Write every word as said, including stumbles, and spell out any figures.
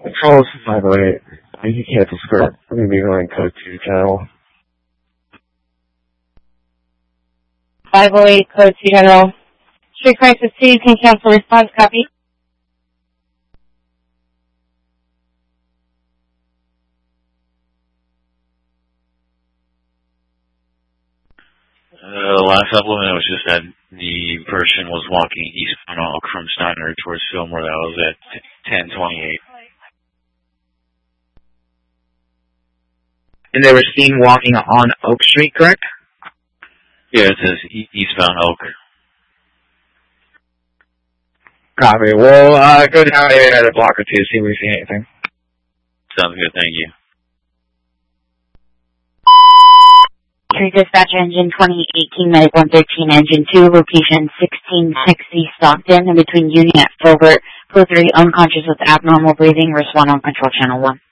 Control five oh eight. You can't script. I'm going to be going code two channel. five oh eight, code two channel. Street crisis two, you can cancel response, copy. Uh, the last supplement was just that the person was walking eastbound Oak from Steiner towards Fillmore. That was at ten twenty-eight. And they were seen walking on Oak Street, correct? Yeah, it says e- eastbound Oak. Copy. We'll uh, go down there at a block or two, see if we see anything. Sounds good, thank you. Street Dispatch Engine twenty eighteen, Medic one thirteen, Engine two, location sixteen sixty Stockton, in between Union at Filbert, Flow three, unconscious with abnormal breathing, respond on Control Channel one.